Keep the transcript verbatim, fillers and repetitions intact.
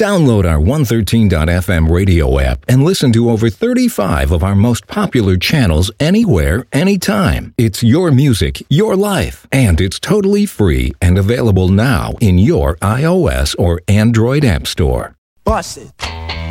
Download our one thirteen dot f m radio app and listen to over thirty-five of our most popular channels anywhere, anytime. It's your music, your life, and it's totally free and available now in your iOS or Android app store. Bust it.